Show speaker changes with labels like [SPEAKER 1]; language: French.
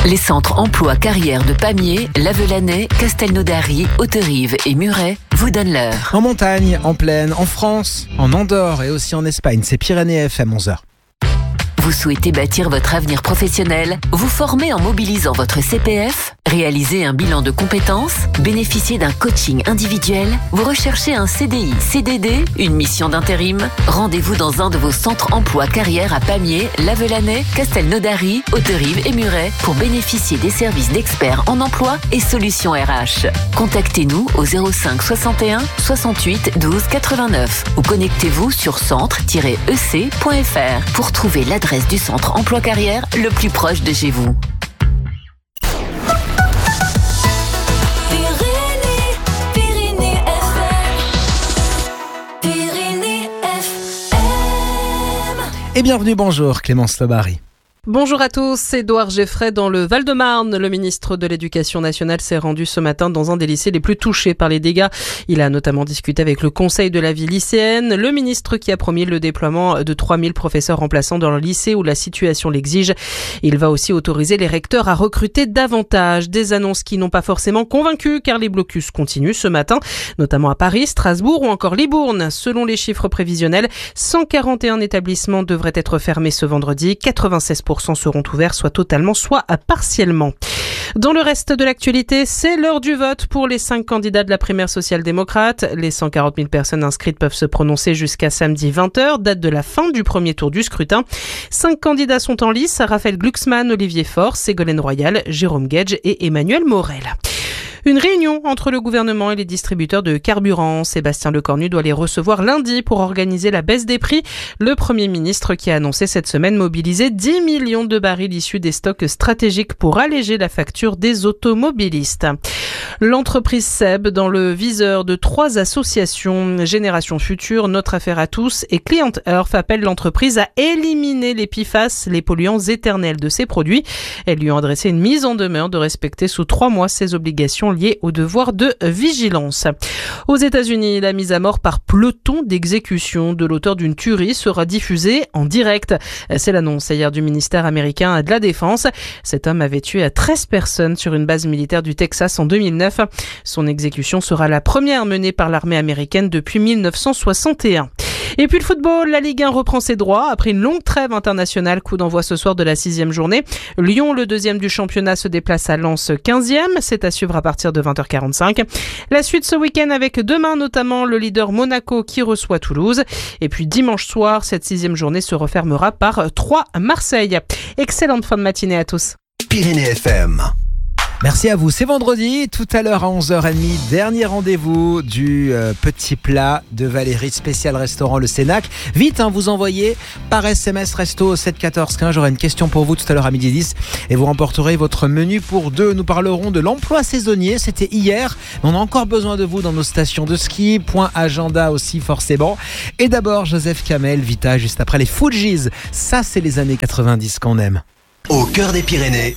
[SPEAKER 1] Les centres emploi carrière de Pamiers, Lavelanet, Castelnaudary, Hauterive et Muret vous donnent l'heure.
[SPEAKER 2] En montagne, en plaine, en France, en Andorre et aussi en Espagne, c'est Pyrénées FM 11h.
[SPEAKER 1] Vous souhaitez bâtir votre avenir professionnel, vous former en mobilisant votre CPF, réaliser un bilan de compétences, bénéficier d'un coaching individuel, vous recherchez un CDI, CDD, une mission d'intérim. Rendez-vous dans un de vos centres emploi carrière à Pamiers, Lavelanet, Castelnaudary, Hauterive et Muret pour bénéficier des services d'experts en emploi et solutions RH. Contactez-nous au 05 61 68 12 89 ou connectez-vous sur centre-ec.fr pour trouver l'adresse du centre emploi carrière le plus proche de chez vous.
[SPEAKER 2] Et bienvenue, bonjour Clémence Lobary.
[SPEAKER 3] Bonjour à tous, Édouard Geffray dans le Val-de-Marne. Le ministre de l'Éducation nationale s'est rendu ce matin dans un des lycées les plus touchés par les dégâts. Il a notamment discuté avec le conseil de la vie lycéenne, le ministre qui a promis le déploiement de 3000 professeurs remplaçants dans le lycée où la situation l'exige. Il va aussi autoriser les recteurs à recruter davantage. Des annonces qui n'ont pas forcément convaincu car les blocus continuent ce matin, notamment à Paris, Strasbourg ou encore Libourne. Selon les chiffres prévisionnels, 141 établissements devraient être fermés ce vendredi, 96% seront ouverts, soit totalement, soit partiellement. Dans le reste de l'actualité, c'est l'heure du vote pour les 5 candidats de la primaire social-démocrate. Les 140 000 personnes inscrites peuvent se prononcer jusqu'à samedi 20h, date de la fin du premier tour du scrutin. 5 candidats sont en lice, Raphaël Glucksmann, Olivier Faure, Ségolène Royal, Jérôme Guedj et Emmanuel Morel. Une réunion entre le gouvernement et les distributeurs de carburant. Sébastien Lecornu doit les recevoir lundi pour organiser la baisse des prix. Le Premier ministre qui a annoncé cette semaine mobiliser 10 millions de barils issus des stocks stratégiques pour alléger la facture des automobilistes. L'entreprise SEB dans le viseur de 3 associations, Génération Future, Notre Affaire à tous et Client Earth, appelle l'entreprise à éliminer les PFAS, les polluants éternels de ses produits. Elles lui ont adressé une mise en demeure de respecter sous 3 mois ses obligations liées au devoir de vigilance. Aux États-Unis, la mise à mort par peloton d'exécution de l'auteur d'une tuerie sera diffusée en direct. C'est l'annonce hier du ministère américain de la Défense. Cet homme avait tué 13 personnes sur une base militaire du Texas en 2009. Son exécution sera la première menée par l'armée américaine depuis 1961. Et puis le football, la Ligue 1 reprend ses droits après une longue trêve internationale. Coup d'envoi ce soir de la 6e journée. Lyon, le 2e du championnat, se déplace à Lens 15e. C'est à suivre à partir de 20h45. La suite ce week-end avec demain notamment le leader Monaco qui reçoit Toulouse. Et puis dimanche soir, cette 6e journée se refermera par 3 Marseille. Excellente fin de matinée à tous.
[SPEAKER 4] Pyrénées FM.
[SPEAKER 2] Merci à vous, c'est vendredi, tout à l'heure à 11h30, dernier rendez-vous du petit plat de Valérie, spécial restaurant Le Cénacle. Vite, vous envoyez par SMS resto 7 14 15, j'aurai une question pour vous tout à l'heure à 12h10 et vous remporterez votre menu pour 2. Nous parlerons de l'emploi saisonnier, c'était hier, mais on a encore besoin de vous dans nos stations de ski, point agenda aussi forcément. Et d'abord Joseph Kamel, Vita, juste après les Fujis, ça c'est les années 90 qu'on aime.
[SPEAKER 4] Au cœur des Pyrénées,